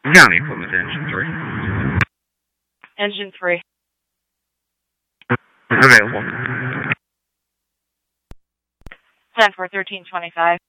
Ground equipment to engine 3. Engine 3. Available. 10 for 1325.